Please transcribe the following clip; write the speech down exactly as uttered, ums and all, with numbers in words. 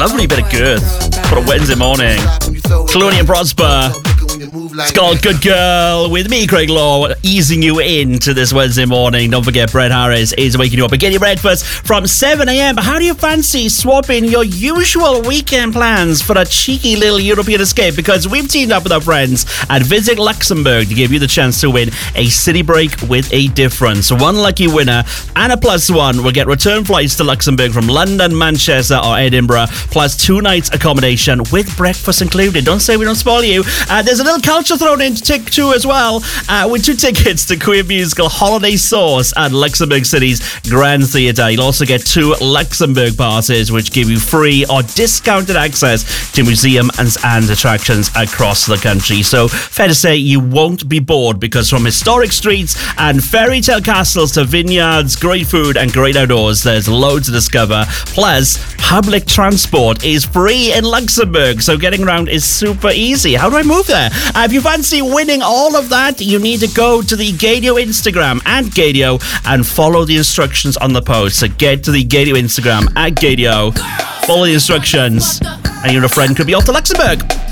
lovely bit of girth for a Wednesday morning. Clooney and Prosper. It's called Good Girl with me, Craig Law, easing you into this Wednesday morning. Don't forget, Brett Harris is waking you up and getting your breakfast from seven a.m. How do you fancy swapping your usual weekend plans for a cheeky little European escape? Because we've teamed up with our friends at Visit Luxembourg to give you the chance to win a city break with a difference. One lucky winner and a plus one will get return flights to Luxembourg from London, Manchester or Edinburgh, plus two nights accommodation with breakfast included. Don't say we don't spoil you. Uh, there's a little culture thrown into tick two as well, uh, with two tickets to queer musical Holiday Sauce at Luxembourg City's Grand Theatre. You'll also get two Luxembourg passes, which give you free or discounted access to museums and, and attractions across the country. So, fair to say, you won't be bored, because from historic streets and fairy tale castles to vineyards, great food and great outdoors, there's loads to discover. Plus, public transport is free in Luxembourg, so getting around is super easy. How do I move there? Uh, if you fancy winning all of that, you need to go to the Gadio Instagram at Gadio and follow the instructions on the post. So get to the Gadio Instagram at Gadio, follow the instructions, and your friend could be off to Luxembourg.